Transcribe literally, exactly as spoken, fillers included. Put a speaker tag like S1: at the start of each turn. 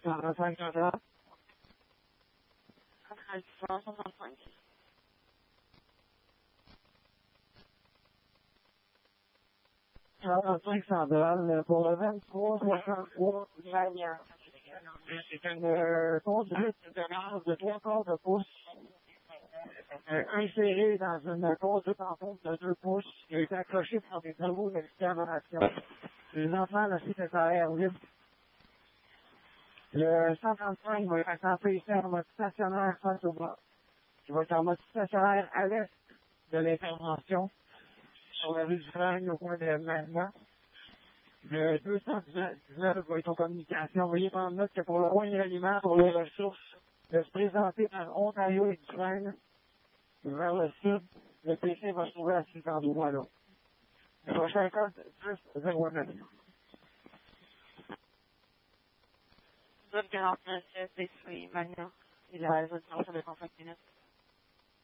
S1: quarante-cinq centrale.
S2: Centrale cent soixante-cinq.
S1: quarante-cinq centrale pour le vingt-trois soixante-trois Valiant. C'est une euh, conduite de large de trois quarts de pouce, euh, insérée dans une conduite en pompe de deux pouces qui a été accrochée par des travaux d'excavation. Les enfants, là, c'est à l'air libre. Le cent trente-cinq va être assemblé ici en mode stationnaire face au bord. Il va être en mode stationnaire à l'est de l'intervention sur la rue du Frêne au coin de Maintenant. Le deux cent dix-neuf va être en communication. Veuillez prendre note que pour le point de ralliement pour les ressources de se présenter par Ontario et Dufresne vers le sud, le P C va se trouver à cet endroit-là. Le prochain code, dix zéro neuf.
S2: Zone quarante-neuf, détruit, Magna. Il a raison de cinq minutes.